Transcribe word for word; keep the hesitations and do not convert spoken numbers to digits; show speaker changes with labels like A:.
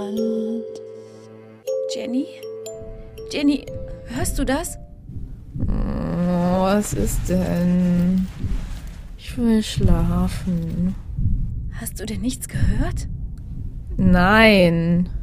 A: Wand. Jenny? Jenny, hörst du das?
B: Oh, was ist denn? Ich will schlafen.
A: Hast du denn nichts gehört?
B: Nein.